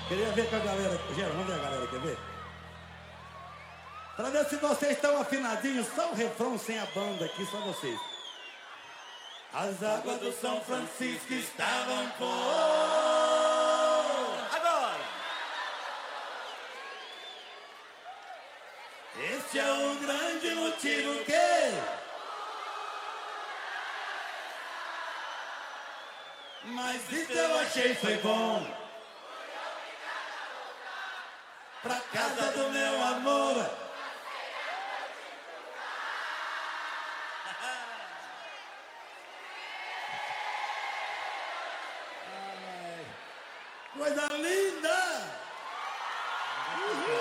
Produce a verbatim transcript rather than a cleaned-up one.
Queria ver com a galera. Gera, vamos ver a galera, quer ver? Pra ver se vocês estão afinadinhos, só o refrão sem a banda aqui, só vocês. As águas do São Francisco estavam por... Agora! Esse é o grande motivo que... Mas isso eu achei foi bom. Pra casa do meu amor. Ai, coisa linda! Uhul.